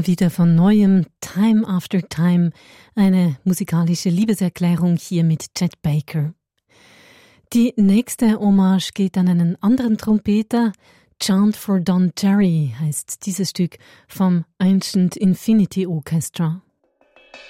Immer wieder von neuem, Time After Time, eine musikalische Liebeserklärung hier mit Chet Baker. Die nächste Hommage geht an einen anderen Trompeter. Chant for Don Cherry heißt dieses Stück vom Ancient Infinity Orchestra.